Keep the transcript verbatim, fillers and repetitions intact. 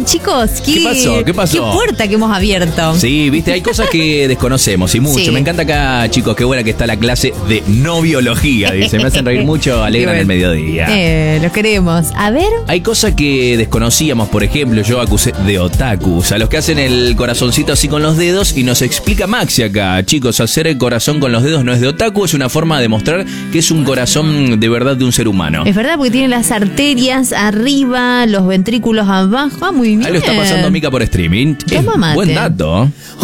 Ay, chicos, ¿qué, ¿Qué pasó? ¿Qué pasó? ¿Qué puerta que hemos abierto? Sí, viste, hay cosas que desconocemos y mucho. Sí. Me encanta acá, chicos, qué buena que está la clase de no biología, dice. Me hacen reír mucho, alegran el mediodía. Eh, los queremos. A ver. Hay cosas que desconocíamos, por ejemplo, yo acusé de otakus, a los que hacen el corazoncito así con los dedos, y nos explica Maxi acá, chicos, hacer el corazón con los dedos no es de otaku, es una forma de demostrar que es un corazón de verdad de un ser humano. Es verdad, porque tiene las arterias arriba, los ventrículos abajo. Ah, muy bien. Ahí lo está pasando Mica por streaming. Toma Es mate. buen dato.